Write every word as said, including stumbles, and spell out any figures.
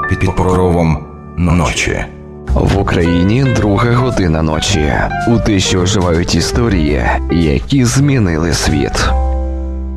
під покровом ночі. В Україні друга година ночі. У тиші оживають історії, які змінили світ.